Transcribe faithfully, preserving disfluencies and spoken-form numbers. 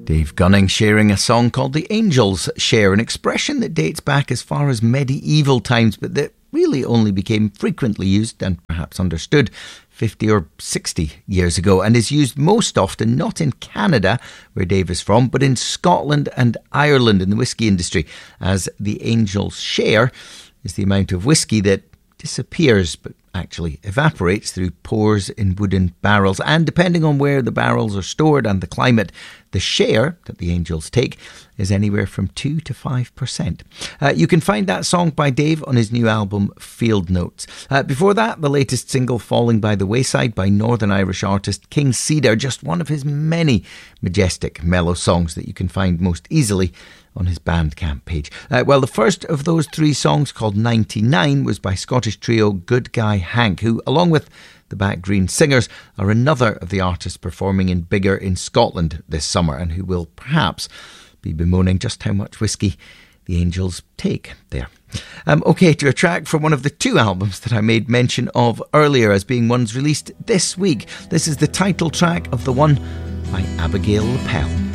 Dave Gunning sharing a song called The Angels Share, an expression that dates back as far as medieval times, but that really only became frequently used and perhaps understood fifty or sixty years ago, and is used most often not in Canada, where Dave is from, but in Scotland and Ireland in the whisky industry, as the Angels Share is the amount of whisky that disappears but actually evaporates through pores in wooden barrels, and depending on where the barrels are stored and the climate, the share that the Angels take is anywhere from two to five percent. Uh, you can find that song by Dave on his new album Field Notes. Uh, before that, the latest single Falling by the Wayside by Northern Irish artist King Cedar, just one of his many majestic mellow songs that you can find most easily on his Bandcamp page. Uh, well, the first of those three songs, called ninety-nine, was by Scottish trio Good Guy Hank, who, along with the Back Green Singers, are another of the artists performing in Bigger in Scotland this summer, and who will perhaps be bemoaning just how much whisky the Angels take there. Um, OK, to a track from one of the two albums that I made mention of earlier as being ones released this week. This is the title track of the one by Abigail Lapel.